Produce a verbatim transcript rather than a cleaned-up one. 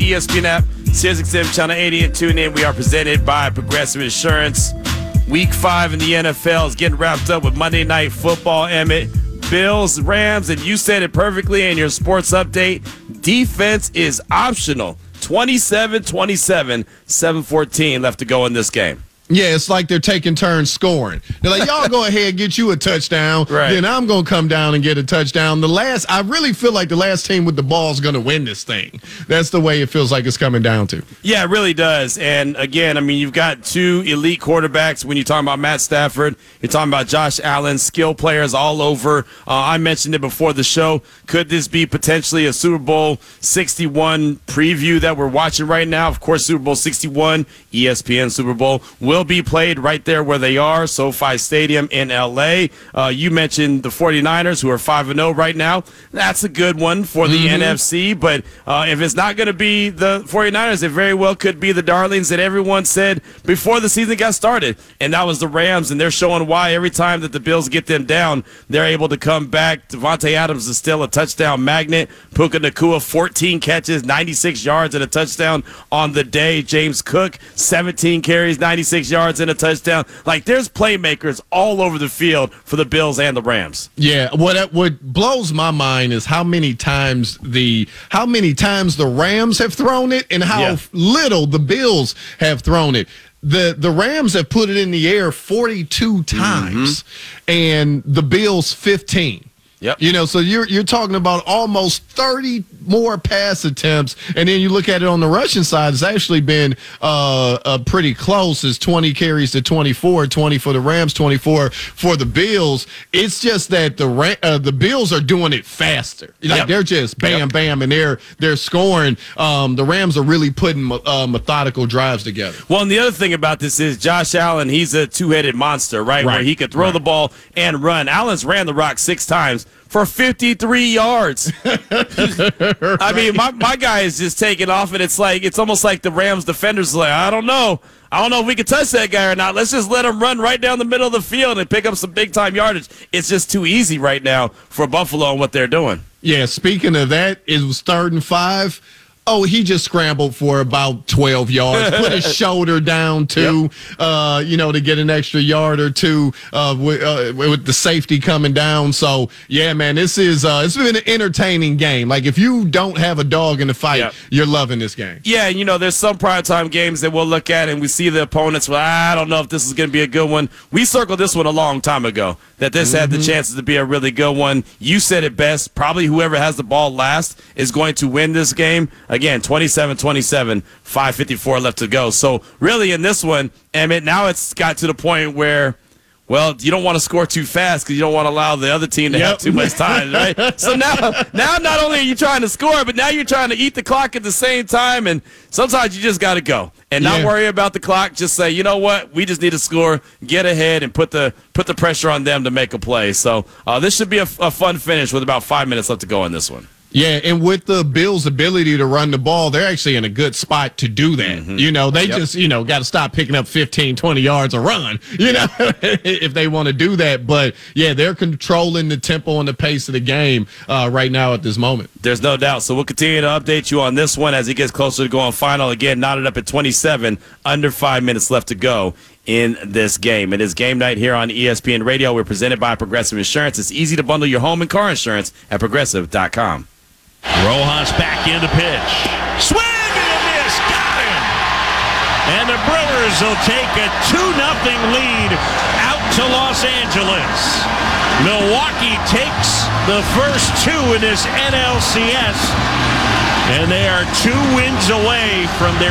E S P N app, SiriusXM Channel eighty, and tune in. We are presented by Progressive Insurance. Week five in the N F L is getting wrapped up with Monday Night Football, Emmett. Bills, Rams, and you said it perfectly in your sports update. Defense is optional. twenty-seven twenty-seven, seven fourteen left to go in this game. Yeah, it's like they're taking turns scoring. They're like, y'all go ahead, get you a touchdown. Right. Then I'm going to come down and get a touchdown. The last, I really feel like the last team with the ball is going to win this thing. That's the way it feels like it's coming down to. Yeah, it really does. And again, I mean, you've got two elite quarterbacks when you're talking about Matt Stafford. You're talking about Josh Allen, skill players all over. Uh, I mentioned it before the show. Could this be potentially a Super Bowl sixty-one preview that we're watching right now? Of course, Super Bowl sixty-one, E S P N Super Bowl, will be played right there where they are, SoFi Stadium in L A. Uh, you mentioned the 49ers, who are five and oh right now. That's a good one for the mm-hmm. N F C, but uh, if it's not going to be the 49ers, it very well could be the darlings that everyone said before the season got started, and that was the Rams, and they're showing why every time that the Bills get them down, they're able to come back. Devontae Adams is still a touchdown magnet. Puka Nacua, fourteen catches, ninety-six yards and a touchdown on the day. James Cook, seventeen carries, ninety-six yards and a touchdown. Like, there's playmakers all over the field for the Bills and the Rams. Yeah, what what blows my mind is how many times the how many times the Rams have thrown it and how yeah. little the Bills have thrown it. The the Rams have put it in the air forty-two times, mm-hmm. and the Bills fifteen. Yep. You know, so you're you're talking about almost thirty more pass attempts, and then you look at it on the rushing side, it's actually been uh, uh pretty close. It's twenty carries to twenty-four, twenty for the Rams, twenty-four for the Bills. It's just that the Ram, uh, the Bills are doing it faster. Like yep. they're just bam, yep. bam, and they're they're scoring. Um, the Rams are really putting uh, methodical drives together. Well, and the other thing about this is Josh Allen, he's a two-headed monster, right? right. Where he could throw right. the ball and run. Allen's ran the rock six times for fifty-three yards. I mean, my, my guy is just taking off, and it's like it's almost like the Rams defenders are like, I don't know. I don't know if we can touch that guy or not. Let's just let him run right down the middle of the field and pick up some big-time yardage. It's just too easy right now for Buffalo and what they're doing. Yeah, speaking of that, it was third and five. Oh, he just scrambled for about twelve yards, put his shoulder down, too, yep. uh, you know, to get an extra yard or two uh, with, uh, with the safety coming down. So, yeah, man, this is uh, it's been an entertaining game. Like, if you don't have a dog in the fight, yep. you're loving this game. Yeah, you know, there's some primetime games that we'll look at and we see the opponents, well, I don't know if this is going to be a good one. We circled this one a long time ago, that this mm-hmm. had the chances to be a really good one. You said it best. Probably whoever has the ball last is going to win this game. Again, twenty-seven twenty-seven, five fifty-four left to go. So really in this one, Emmett, now it's got to the point where, well, you don't want to score too fast because you don't want to allow the other team to yep. have too much time, right? So now, now not only are you trying to score, but now you're trying to eat the clock at the same time, and sometimes you just got to go and not yeah. worry about the clock. Just say, you know what, we just need to score, get ahead, and put the put the pressure on them to make a play. So uh, this should be a, a fun finish with about five minutes left to go in this one. Yeah, and with the Bills' ability to run the ball, they're actually in a good spot to do that. Mm-hmm. You know, they yep. just, you know, got to stop picking up fifteen, twenty yards a run, you know, if they want to do that. But, yeah, they're controlling the tempo and the pace of the game uh, right now at this moment. There's no doubt. So we'll continue to update you on this one as it gets closer to going final. Again, knotted up at twenty-seven, under five minutes left to go in this game. It is game night here on E S P N Radio. We're presented by Progressive Insurance. It's easy to bundle your home and car insurance at progressive dot com. Rojas back in the pitch. Swing and a miss. Got him. And the Brewers will take a two nothing lead out to Los Angeles. Milwaukee takes the first two in this N L C S. And they are two wins away from their